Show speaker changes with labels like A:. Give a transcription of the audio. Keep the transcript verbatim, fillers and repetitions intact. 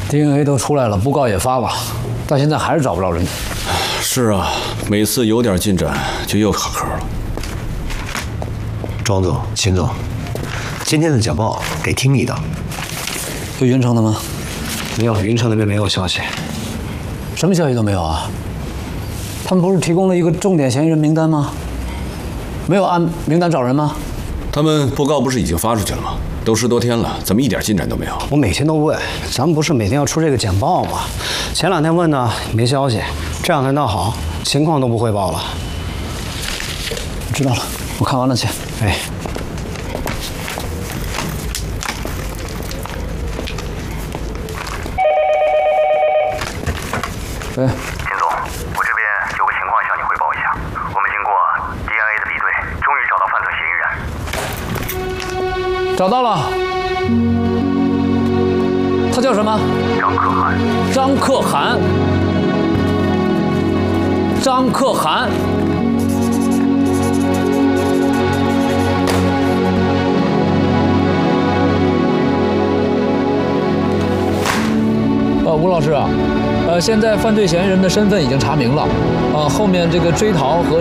A: D N A 都出来了，布告也发了，但现在还是找不着人。
B: 是啊，每次有点进展就又卡壳了。
C: 庄总、秦总，今天的简报得听你的。
A: 有云城的吗？
C: 没有，云城那边没有消息。
A: 什么消息都没有啊？他们不是提供了一个重点嫌疑人名单吗？没有按名单找人吗？
B: 他们布告不是已经发出去了吗？都十多天了，怎么一点进展都没有？
C: 我每天都问，咱们不是每天要出这个简报吗？前两天问呢，没消息；这两天倒好，情况都不汇报了。
A: 知道了，我看完了去。
C: 哎。
A: 喂，
D: 秦总，我这边有个情况向你汇报一下。我们经过 D N A 的比对，终于找到犯罪嫌疑人。
A: 找到了。他叫什么？
D: 张可汗。
A: 张可汗。张可汗。呃，吴老师啊。呃，现在犯罪嫌疑人的身份已经查明了，呃，后面这个追逃和